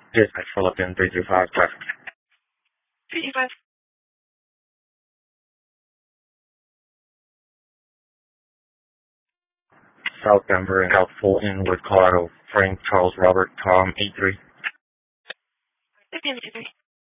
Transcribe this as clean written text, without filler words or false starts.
Dispatch Philippine 335 traffic. 335. South Denver and South Fulton with Colorado, Frank Charles Robert Tom 83. 1553.